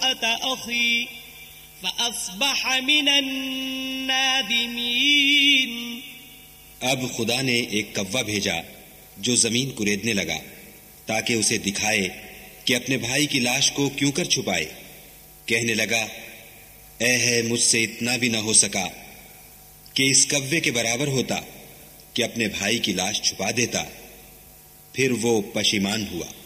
नफ़क़त अख़ी फ़अस्बह मिनन नादिमीन। अब खुदा ने एक कव्वा भेजा जो जमीन कुरेदने लगा ताकि उसे दिखाए कि अपने भाई की लाश को क्यों कर छुपाए। कहने लगा, ऐ है मुझसे इतना भी न हो सका कि इस कव्वे के बराबर होता कि अपने भाई की लाश छुपा देता। फिर वो पशिमान हुआ।